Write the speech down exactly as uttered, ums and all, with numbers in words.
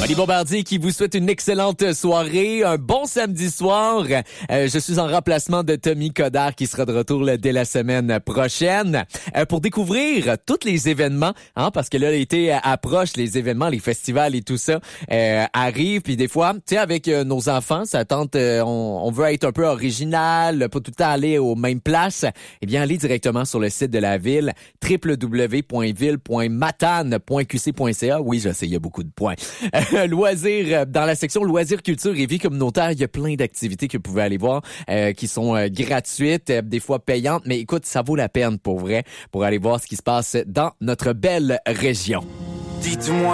Oli Bombardier qui vous souhaite une excellente soirée, un bon samedi soir. Euh, je suis en remplacement de Tommy Codard qui sera de retour là, dès la semaine prochaine euh, pour découvrir tous les événements, hein, parce que là l'été approche, les événements, les festivals et tout ça euh, arrivent. Puis des fois, tu sais, avec euh, nos enfants, ça tente, euh, on, on veut être un peu original, pas tout le temps aller aux mêmes places. Eh bien, allez directement sur le site de la ville, w w w point ville point matane point q c point c a. Oui, je sais, il y a beaucoup de points. Loisirs, dans la section loisirs, culture et vie communautaire, il y a plein d'activités que vous pouvez aller voir euh, qui sont euh, gratuites, euh, des fois payantes, mais écoute, ça vaut la peine pour vrai, pour aller voir ce qui se passe dans notre belle région. Dites-moi